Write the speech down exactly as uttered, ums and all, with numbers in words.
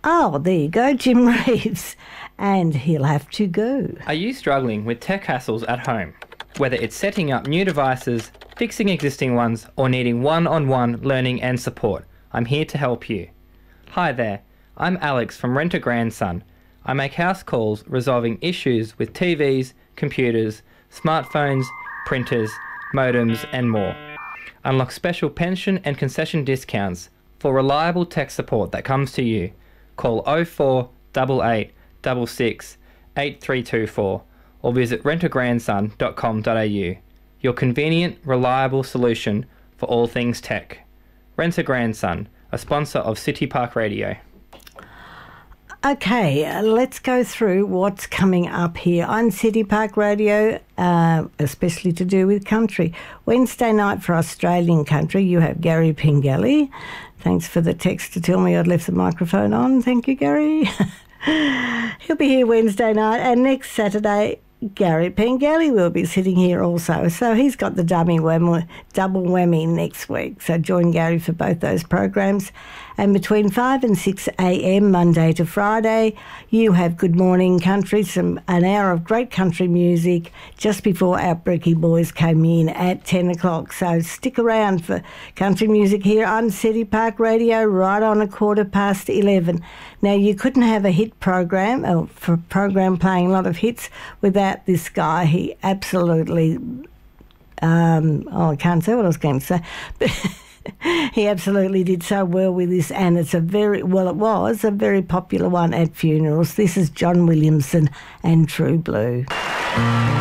Oh, there you go, Jim Reeves. And he'll have to go. Are you struggling with tech hassles at home? Whether it's setting up new devices, fixing existing ones, or needing one-on-one learning and support, I'm here to help you. Hi there, I'm Alex from Rent a Grandson. I make house calls resolving issues with T Vs, computers, smartphones, printers, modems and more. Unlock special pension and concession discounts for reliable tech support that comes to you. Call oh four eight eight six six eight three two four or visit rent a grandson dot com dot a u. Your convenient, reliable solution for all things tech. Rent a Grandson, a sponsor of City Park Radio. Okay, uh, let's go through what's coming up here on City Park Radio, uh, especially to do with country. Wednesday night for Australian country, you have Gary Pengelly. Thanks for the text to tell me I'd left the microphone on. Thank you, Gary. He'll be here Wednesday night, and next Saturday, Gary Pengelly will be sitting here also. So he's got the dummy whammy, double whammy next week. So join Gary for both those programs. And between five and six a.m. Monday to Friday, you have Good Morning Country, some an hour of great country music just before our Breaky Boys came in at ten o'clock. So stick around for country music here on City Park Radio right on a quarter past eleven. Now, you couldn't have a hit program, or for a program playing a lot of hits, without this guy. He absolutely, um, oh, I can't say what I was going to say, but he absolutely did so well with this, and it's a very, well, it was a very popular one at funerals. This is John Williamson and True Blue.